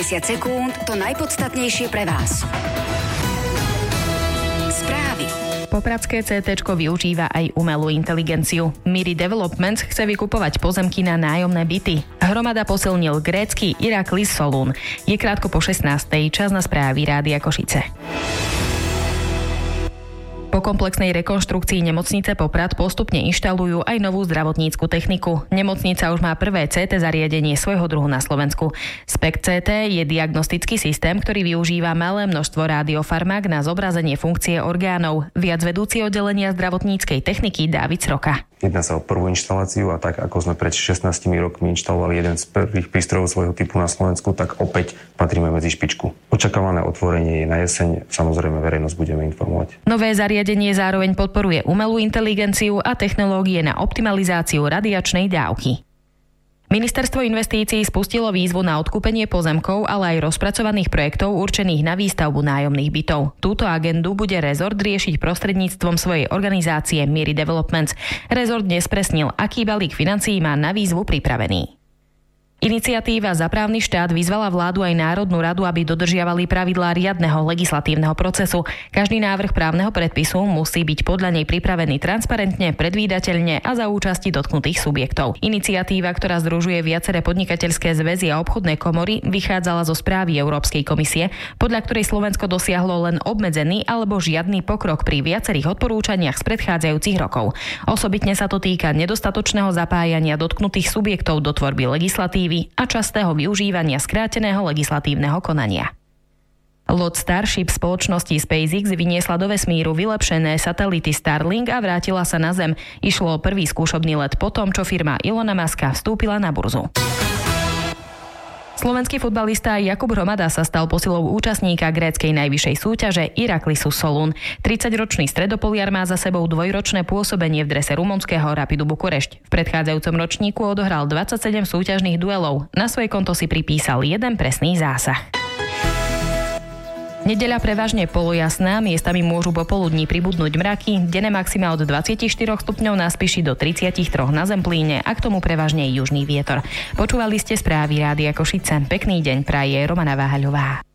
10 sekúnd to najpodstatnejšie pre vás. Správy. Popradské CTčko využíva aj umelú inteligenciu. Miri Developments chce vykupovať pozemky na nájomné byty. Hromada posilnil grécky Iraklis Solún. Je krátko po 16:00, čas na správy Rádia Košice. Po komplexnej rekonštrukcii nemocnice Poprad postupne inštalujú aj novú zdravotnícku techniku. Nemocnica už má prvé CT zariadenie svojho druhu na Slovensku. SPECT CT je diagnostický systém, ktorý využíva malé množstvo rádiofarmák na zobrazenie funkcie orgánov. Viac vedúci oddelenia zdravotníckej techniky Dávid Sroka. Jedná sa o prvú inštaláciu a tak ako sme pred 16 rokmi inštalovali jeden z prvých prístrojov svojho typu na Slovensku, tak opäť patríme medzi špičku. Očakávané otvorenie je na jeseň, samozrejme verejnosť budeme informovať. Nové zariadenie zároveň podporuje umelú inteligenciu a technológie na optimalizáciu radiačnej dávky. Ministerstvo investícií spustilo výzvu na odkúpenie pozemkov, ale aj rozpracovaných projektov určených na výstavbu nájomných bytov. Túto agendu bude rezort riešiť prostredníctvom svojej organizácie Miri Developments. Rezort nespresnil, aký balík financií má na výzvu pripravený. Iniciatíva Za právny štát vyzvala vládu aj Národnú radu, aby dodržiavali pravidlá riadneho legislatívneho procesu. Každý návrh právneho predpisu musí byť podľa nej pripravený transparentne, predvídateľne a za účasti dotknutých subjektov. Iniciatíva, ktorá združuje viaceré podnikateľské zväzy a obchodné komory, vychádzala zo správy Európskej komisie, podľa ktorej Slovensko dosiahlo len obmedzený alebo žiadny pokrok pri viacerých odporúčaniach z predchádzajúcich rokov. Osobitne sa to týka nedostatočného zapájania dotknutých subjektov do tvorby legislatívy a častého využívania skráteného legislatívneho konania. Loď Starship spoločnosti SpaceX vyniesla do vesmíru vylepšené satelity Starlink a vrátila sa na Zem. Išlo o prvý skúšobný let po tom, čo firma Ilona Muska vstúpila na burzu. Slovenský futbalista Jakub Hromada sa stal posilou účastníka gréckej najvyššej súťaže Iraklisu Solún. 30-ročný stredopoliar má za sebou dvojročné pôsobenie v drese rumunského Rapidu Bukurešť. V predchádzajúcom ročníku odohral 27 súťažných duelov. Na svoje konto si pripísal jeden presný zásah. Nedeľa prevažne polojasná, miestami môžu popoludní pribudnúť mraky, denné maxima od 24 stupňov na Spiši do 33 na Zemplíne a k tomu prevažne južný vietor. Počúvali ste správy Rádia Košice. Pekný deň praje Romana Váhaľová.